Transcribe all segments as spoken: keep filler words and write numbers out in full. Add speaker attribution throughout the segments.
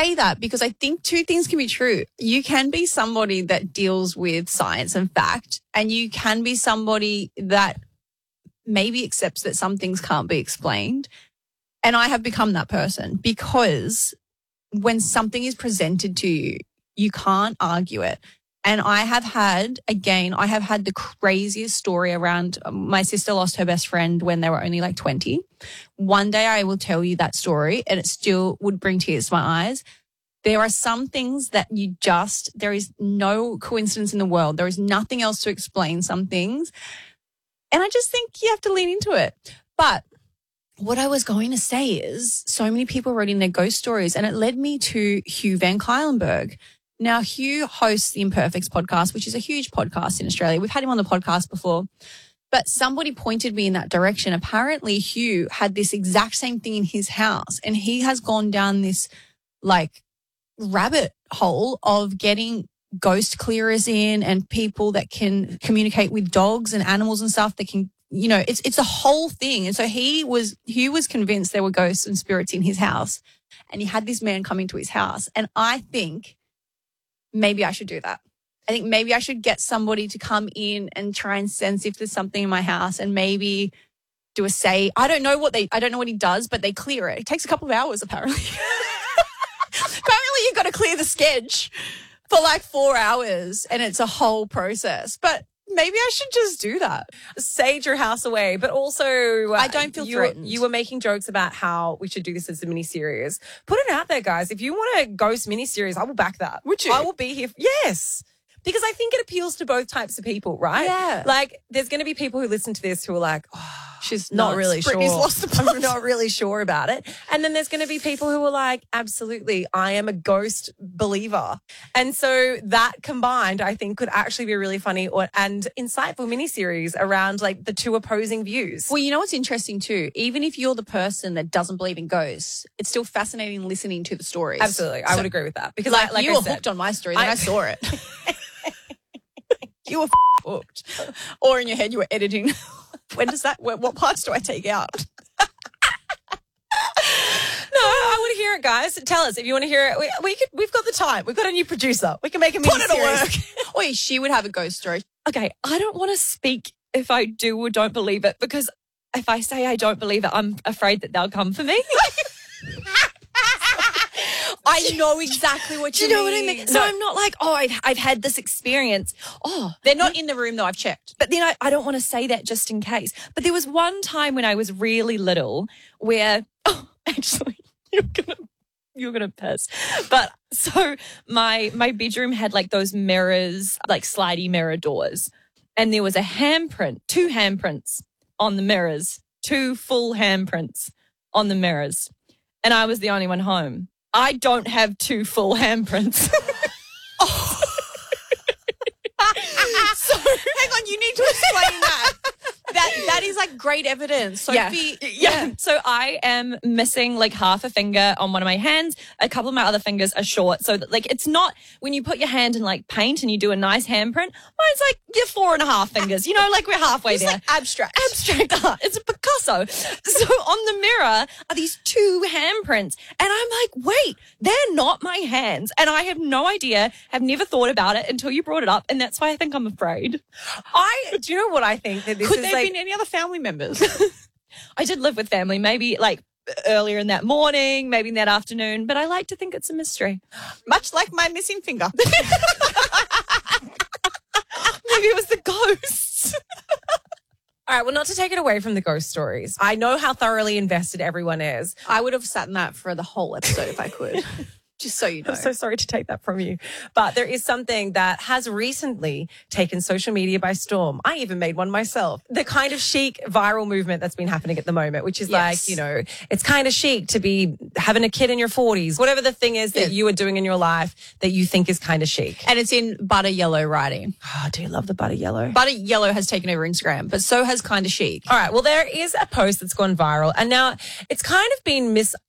Speaker 1: say that because I think two things can be true. You can be somebody that deals with science and fact, and you can be somebody that maybe accepts that some things can't be explained. And I have become that person because when something is presented to you, you can't argue it. And I have had, again, I have had the craziest story around my sister lost her best friend when they were only like twenty. One day I will tell you that story and it still would bring tears to my eyes. There are some things that you just, there is no coincidence in the world. There is nothing else to explain some things. And I just think you have to lean into it. But what I was going to say is so many people wrote in their ghost stories and it led me to Hugh Van Cuylenberg. Now, Hugh hosts the Imperfects podcast, which is a huge podcast in Australia. We've had him on the podcast before, but somebody pointed me in that direction. Apparently, Hugh had this exact same thing in his house and he has gone down this like rabbit hole of getting ghost clearers in and people that can communicate with dogs and animals and stuff that can, you know, it's it's a whole thing. And so he was, Hugh was convinced there were ghosts and spirits in his house and he had this man come into his house. And I think maybe I should do that. I think maybe I should get somebody to come in and try and sense if there's something in my house and maybe do a say. I don't know what they, I don't know what he does, but they clear it. It takes a couple of hours apparently. Apparently you've got to clear the sketch for like four hours and it's a whole process. But maybe I should just do that.
Speaker 2: Sage your house away. But also, uh,
Speaker 1: I don't feel
Speaker 2: you,
Speaker 1: threatened.
Speaker 2: You were making jokes about how we should do this as a mini-series. Put it out there, guys. If you want a ghost mini-series, I will back that.
Speaker 1: Would you?
Speaker 2: I will be here. Yes. Because I think it appeals to both types of people, right?
Speaker 1: Yeah.
Speaker 2: Like, there's going to be people who listen to this who are like, oh,
Speaker 1: she's
Speaker 2: not
Speaker 1: nuts.
Speaker 2: really sure.
Speaker 1: Britney's lost the plot.
Speaker 2: I'm not really sure about it. And then there's going to be people who are like, absolutely, I am a ghost believer. And so that combined, I think, could actually be a really funny or, and insightful miniseries around like the two opposing views.
Speaker 1: Well, you know what's interesting too? Even if you're the person that doesn't believe in ghosts, it's still fascinating listening to the stories.
Speaker 2: Absolutely. I
Speaker 1: So,
Speaker 2: would agree with that. Because
Speaker 1: like,
Speaker 2: I, like
Speaker 1: you
Speaker 2: I
Speaker 1: were
Speaker 2: said,
Speaker 1: hooked on my story, then I,
Speaker 2: I
Speaker 1: saw it. You were hooked. Or in your head you were editing. When does that, what, what parts do I take out?
Speaker 2: No, I want to hear it, guys. Tell us if you want to hear it. We, we could, we've got the time. We've got a new producer. We can make a
Speaker 1: Put it
Speaker 2: mini-series.
Speaker 1: to work. Oi, she would have a ghost story.
Speaker 3: Okay, I don't want to speak if I do or don't believe it because if I say I don't believe it, I'm afraid that they'll come for me.
Speaker 1: I know exactly what
Speaker 3: Do
Speaker 1: you
Speaker 3: you know
Speaker 1: mean.
Speaker 3: what I mean? So I'm not like, oh, I've, I've had this experience. Oh,
Speaker 1: They're not in the room though, I've checked.
Speaker 3: but then I, I don't want to say that just in case. But there was one time when I was really little where, oh, actually, you're gonna you're gonna piss. But so my my bedroom had like those mirrors, like slidey mirror doors, and there was a handprint, two handprints on the mirrors, two full handprints on the mirrors, and I was the only one home. I don't have two full handprints.
Speaker 1: Oh. So, hang on, you need to explain that. That that is like great evidence. Sophie,
Speaker 3: yeah. yeah. So I am missing like half a finger on one of my hands. A couple of my other fingers are short. So that, like, it's not when you put your hand in like paint and you do a nice handprint, mine's like your four and a half fingers. You know, like we're halfway
Speaker 1: it's
Speaker 3: there.
Speaker 1: like abstract.
Speaker 3: Abstract art. It's a Picasso. So on the mirror are these two handprints. And I'm like, wait, they're not my hands. And I have no idea, have never thought about it until you brought it up. And that's why I think I'm afraid.
Speaker 2: I, do you know what I think? That this
Speaker 1: Could
Speaker 2: is
Speaker 1: there
Speaker 2: like,
Speaker 1: have been any other family members?
Speaker 3: I did live with family, maybe like earlier in that morning, maybe in that afternoon, but I like to think it's a mystery.
Speaker 1: Much like my missing finger.
Speaker 3: Maybe it was the ghosts.
Speaker 2: all right, well, not to take it away from the ghost stories. I know how thoroughly invested everyone is.
Speaker 1: I would have sat in that for the whole episode if I could. Just so you know.
Speaker 2: I'm so sorry to take that from you. But there is something that has recently taken social media by storm. I even made one myself. The kind of chic viral movement that's been happening at the moment, which is
Speaker 1: Yes.
Speaker 2: like, you know, it's kind of chic to be having a kid in your forties, whatever the thing is that
Speaker 1: Yeah.
Speaker 2: you are doing in your life that you think is kind of chic.
Speaker 1: And it's in butter yellow writing.
Speaker 2: Oh, do you love the butter yellow?
Speaker 1: Butter yellow has taken over Instagram, but so has Kinda Chic.
Speaker 2: All right. Well, there is a post that's gone viral, and now it's kind of been mis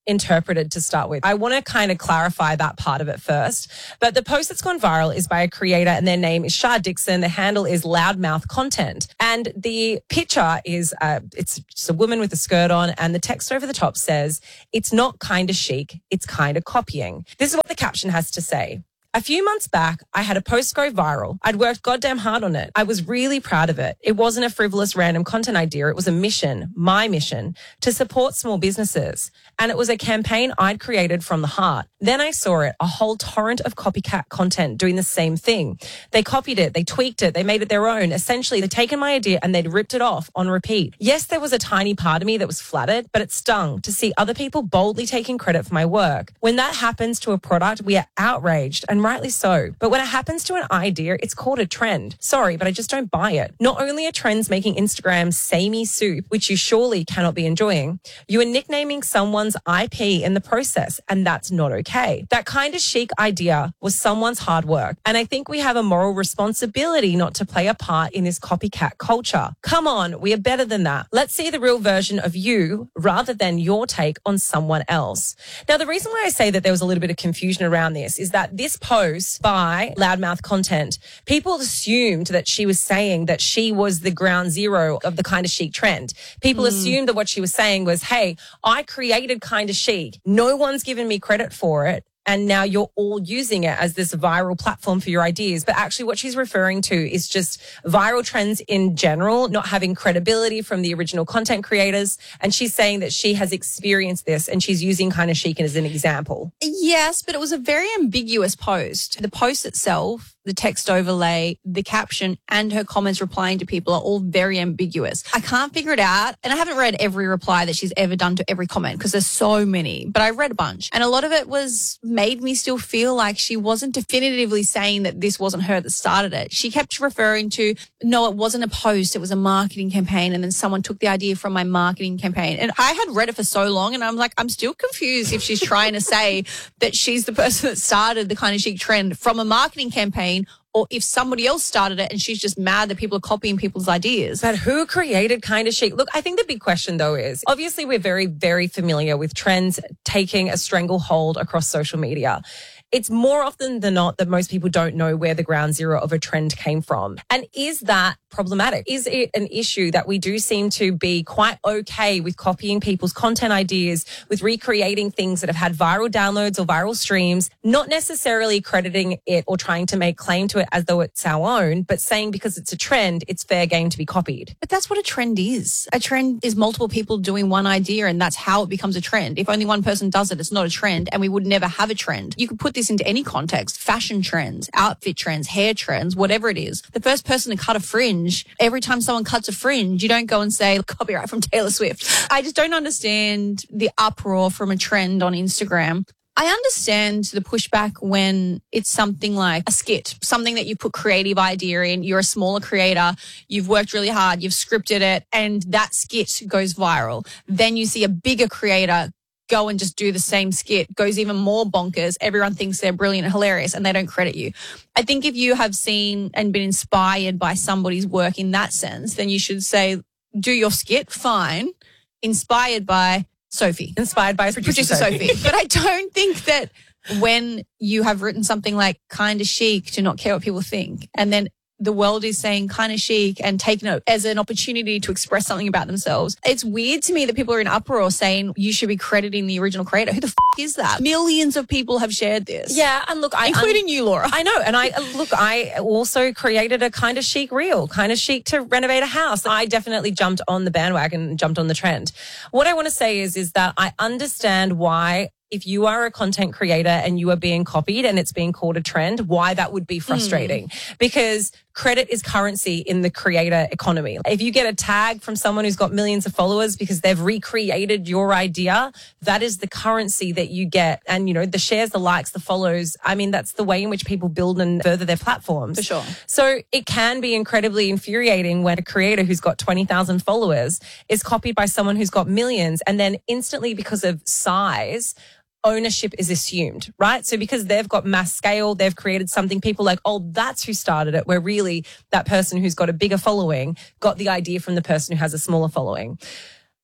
Speaker 2: interpreted to start with. I want to kind of clarify that part of it first. But the post that's gone viral is by a creator and their name is Shah Dixon. The handle is Loudmouth Content. And the picture is, uh, it's just a woman with a skirt on, and the text over the top says, "It's not kind of chic, it's kind of copying." This is what the caption has to say. "A few months back, I had a post go viral. I'd worked goddamn hard on it. I was really proud of it. It wasn't a frivolous random content idea. It was a mission, my mission, to support small businesses. And it was a campaign I'd created from the heart. Then I saw it, a whole torrent of copycat content doing the same thing. They copied it, they tweaked it, they made it their own. Essentially, they'd taken my idea and they'd ripped it off on repeat. Yes, there was a tiny part of me that was flattered, but it stung to see other people boldly taking credit for my work. When that happens to a product, we are outraged, and rightly so. But when it happens to an idea, it's called a trend. Sorry, but I just don't buy it. Not only are trends making Instagram samey soup, which you surely cannot be enjoying, you are nicknaming someone's I P in the process, and that's not okay. That kind of chic idea was someone's hard work, and I think we have a moral responsibility not to play a part in this copycat culture. Come on, we are better than that. Let's see the real version of you rather than your take on someone else." Now, the reason why I say that there was a little bit of confusion around this is that this post by Loudmouth Content, people assumed that she was saying that she was the ground zero of the kind of chic trend. People mm. assumed that what she was saying was, hey, I created kind of chic. No one's given me credit for it. And now you're all using it as this viral platform for your ideas. But actually what she's referring to is just viral trends in general, not having credibility from the original content creators. And she's saying that she has experienced this and she's using kind of chic as an example.
Speaker 1: Yes, but it was a very ambiguous post. The post itself, the text overlay, the caption, and her comments replying to people are all very ambiguous. I can't figure it out. And I haven't read every reply that she's ever done to every comment because there's so many, but I read a bunch. And a lot of it was made me still feel like she wasn't definitively saying that this wasn't her that started it. She kept referring to, no, it wasn't a post. It was a marketing campaign. And then someone took the idea from my marketing campaign. And I had read it for so long and I'm like, I'm still confused if she's trying to say that she's the person that started the kind of chic trend from a marketing campaign, or if somebody else started it and she's just mad that people are copying people's ideas.
Speaker 2: But who created kind of chic? Look, I think the big question though is, obviously we're very, very familiar with trends taking a stranglehold across social media. It's more often than not that most people don't know where the ground zero of a trend came from. And is that problematic? Is it an issue that we do seem to be quite okay with copying people's content ideas, with recreating things that have had viral downloads or viral streams, not necessarily crediting it or trying to make claim to it as though it's our own, but saying because it's a trend, it's fair game to be copied?
Speaker 1: But that's what a trend is. A trend is multiple people doing one idea and that's how it becomes a trend. If only one person does it, it's not a trend and we would never have a trend. You could put this into any context, fashion trends, outfit trends, hair trends, whatever it is. The first person to cut a fringe, every time someone cuts a fringe, you don't go and say, copyright from Taylor Swift. I just don't understand the uproar from a trend on Instagram. I understand the pushback when it's something like a skit, something that you put creative idea in, you're a smaller creator, you've worked really hard, you've scripted it, and that skit goes viral. Then you see a bigger creator go and just do the same skit, goes even more bonkers. Everyone thinks they're brilliant and hilarious and they don't credit you. I think if you have seen and been inspired by somebody's work in that sense, then you should say, do your skit, fine. Inspired by Sophie.
Speaker 2: Inspired by producer,
Speaker 1: producer Sophie.
Speaker 2: Sophie.
Speaker 1: But I don't think that when you have written something like kind of chic to not care what people think, and then the world is saying kind of chic and taking it as an opportunity to express something about themselves. It's weird to me that people are in uproar saying you should be crediting the original creator. Who the f*** is that? Millions of people have shared this.
Speaker 2: Yeah, and look, I
Speaker 1: including
Speaker 2: un-
Speaker 1: you, Laura.
Speaker 2: I know, and I look, I also created a kind of chic reel, kind of chic to renovate a house. I definitely jumped on the bandwagon, jumped on the trend. What I want to say is, is that I understand why, if you are a content creator and you are being copied and it's being called a trend, why that would be frustrating. Mm. Because credit is currency in the creator economy. If you get a tag from someone who's got millions of followers because they've recreated your idea, that is the currency that you get. And, you know, the shares, the likes, the follows, I mean, that's the way in which people build and further their platforms.
Speaker 1: For sure.
Speaker 2: So it can be incredibly infuriating when a creator who's got twenty thousand followers is copied by someone who's got millions, and then instantly, because of size, ownership is assumed, right? So because they've got mass scale, they've created something, people like, oh, that's who started it, where really that person who's got a bigger following got the idea from the person who has a smaller following.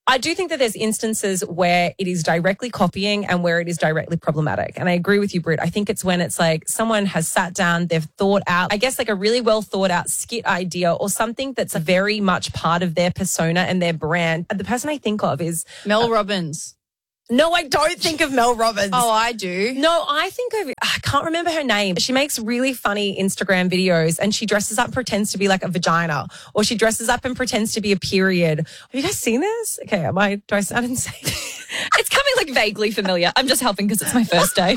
Speaker 2: I do think that there's instances where it is directly copying and where it is directly problematic. And I agree with you, Britt. I think it's when it's like someone has sat down, they've thought out, I guess like a really well thought out skit idea or something that's very much part of their persona and their brand. And the person I think of is
Speaker 1: Mel Robbins.
Speaker 2: No, I don't think of Mel Robbins.
Speaker 1: Oh, I do.
Speaker 2: No, I think of, I can't remember her name. She makes really funny Instagram videos and she dresses up and pretends to be like a vagina, or she dresses up and pretends to be a period. Have you guys seen this? Okay, am I, do I sound insane?
Speaker 3: It's coming like vaguely familiar. I'm just helping because it's my first day.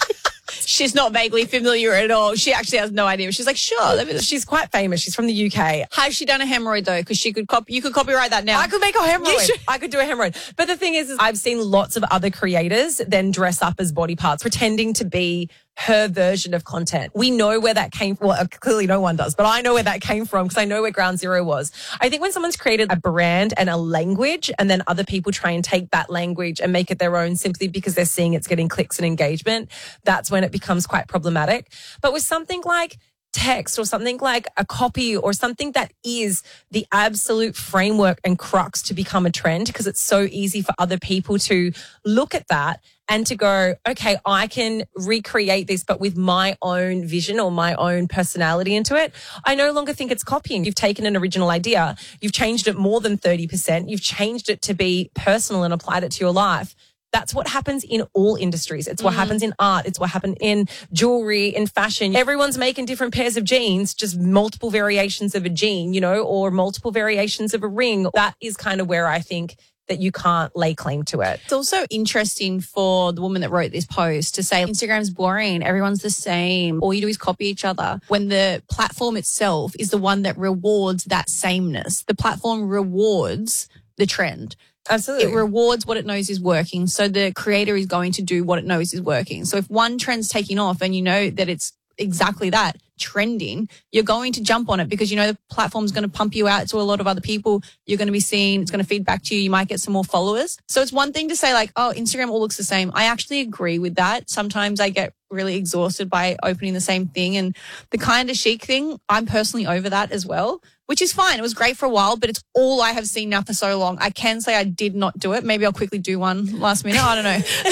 Speaker 1: She's not vaguely familiar at all. She actually has no idea. She's like, sure. Let me
Speaker 2: She's quite famous. She's from the U K.
Speaker 1: Has she done a hemorrhoid though? Because she could copy. You could copyright that now.
Speaker 2: I could make a hemorrhoid. I could do a hemorrhoid. But the thing is, is, I've seen lots of other creators then dress up as body parts, pretending to be her version of content. We know where that came from. Well, clearly no one does, but I know where that came from because I know where Ground Zero was. I think when someone's created a brand and a language and then other people try and take that language and make it their own simply because they're seeing it's getting clicks and engagement, that's when it becomes quite problematic. But with something like text or something like a copy or something that is the absolute framework and crux to become a trend, because it's so easy for other people to look at that and to go, okay, I can recreate this, but with my own vision or my own personality into it. I no longer think it's copying. You've taken an original idea. You've changed it more than thirty percent. You've changed it to be personal and applied it to your life. That's what happens in all industries. It's what mm. happens in art. It's what happened in jewelry, in fashion. Everyone's making different pairs of jeans, just multiple variations of a jean, you know, or multiple variations of a ring. That is kind of where I think that you can't lay claim to it.
Speaker 1: It's also interesting for the woman that wrote this post to say Instagram's boring. Everyone's the same. All you do is copy each other. When the platform itself is the one that rewards that sameness. The platform rewards the trend.
Speaker 2: Absolutely.
Speaker 1: It rewards what it knows is working. So the creator is going to do what it knows is working. So if one trend's taking off and you know that it's exactly that, trending, you're going to jump on it because you know the platform's going to pump you out to a lot of other people. You're going to be seen. It's going to feed back to you. You might get some more followers. So it's one thing to say like, oh, Instagram all looks the same. I actually agree with that. Sometimes I get really exhausted by opening the same thing. And the kind of chic thing, I'm personally over that as well, which is fine. It was great for a while, but it's all I have seen now for so long. I can say I did not do it. Maybe I'll quickly do one last minute. I don't know.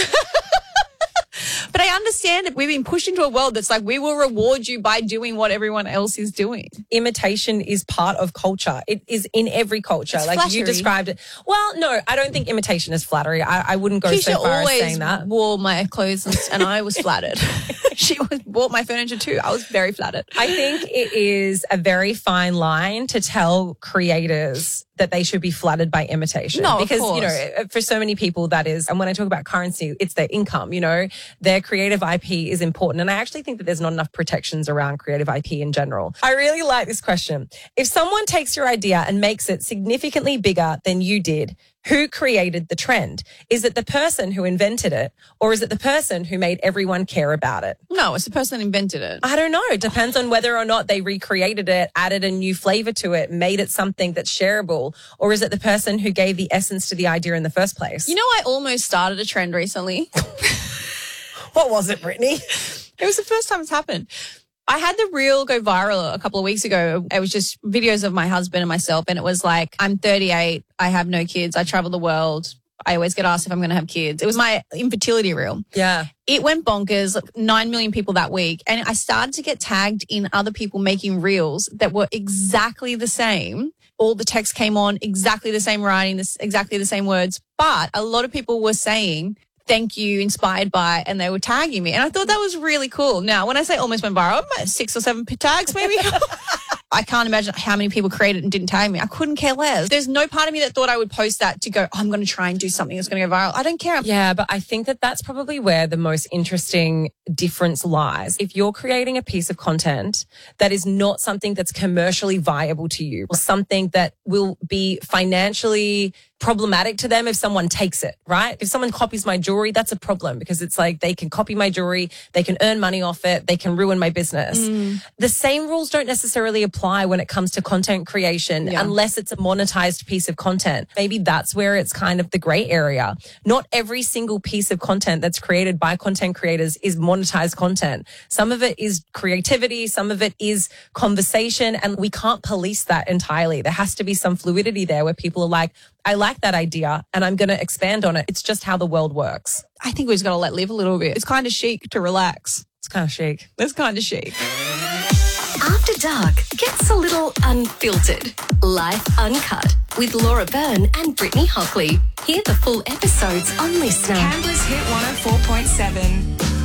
Speaker 1: But I understand that we've been pushed into a world that's like, we will reward you by doing what everyone else is doing.
Speaker 2: Imitation is part of culture. It is in every culture.
Speaker 1: It's
Speaker 2: like
Speaker 1: flattery.
Speaker 2: You described it. Well, no, I don't think imitation is flattery. I, I wouldn't go
Speaker 1: Keisha
Speaker 2: so far as
Speaker 1: always
Speaker 2: saying that.
Speaker 1: wore my clothes and, and I was flattered. She was, bought my furniture too. I was very flattered.
Speaker 2: I think it is a very fine line to tell creators that they should be flattered by imitation.
Speaker 1: No,
Speaker 2: because,
Speaker 1: of course.
Speaker 2: you know, for so many people that is, and when I talk about currency, it's their income, you know, their creative I P is important. And I actually think that there's not enough protections around creative I P in general. I really like this question. If someone takes your idea and makes it significantly bigger than you did, who created the trend? Is it the person who invented it, or is it the person who made everyone care about it?
Speaker 1: No, it's the person that invented it.
Speaker 2: I don't know. It depends on whether or not they recreated it, added a new flavor to it, made it something that's shareable, or is it the person who gave the essence to the idea in the first place?
Speaker 1: You know, I almost started a trend recently.
Speaker 2: What was it, Brittany?
Speaker 1: It was the first time it's happened. I had the reel go viral a couple of weeks ago. It was just videos of my husband and myself. And it was like, I'm thirty-eight. I have no kids. I travel the world. I always get asked if I'm going to have kids. It was my infertility reel.
Speaker 2: Yeah.
Speaker 1: It went bonkers, nine million people that week. And I started to get tagged in other people making reels that were exactly the same. All the text came on, exactly the same writing, this, exactly the same words. But a lot of people were saying, thank you, inspired by, and they were tagging me. And I thought that was really cool. Now, when I say almost went viral, I'm at six or seven tags maybe. I can't imagine how many people created and didn't tag me. I couldn't care less. There's no part of me that thought I would post that to go, oh, I'm going to try and do something that's going to go viral. I don't care.
Speaker 2: Yeah, but I think that that's probably where the most interesting difference lies. If you're creating a piece of content that is not something that's commercially viable to you, or something that will be financially problematic to them if someone takes it, right? If someone copies my jewelry, that's a problem because it's like they can copy my jewelry, they can earn money off it, they can ruin my business. Mm. The same rules don't necessarily apply when it comes to content creation yeah. unless it's a monetized piece of content. Maybe that's where it's kind of the gray area. Not every single piece of content that's created by content creators is monetized content. Some of it is creativity, some of it is conversation, and we can't police that entirely. There has to be some fluidity there where people are like, I like that idea and I'm going to expand on it. It's just how the world works.
Speaker 1: I think we just got to let live a little bit. It's kind of chic to relax.
Speaker 2: It's kind of chic.
Speaker 1: It's kind of chic.
Speaker 4: After Dark gets a little unfiltered. Life Uncut with Laura Byrne and Brittany Hockley. Hear the full episodes on Listener.
Speaker 5: Canberra's Hit one oh four point seven.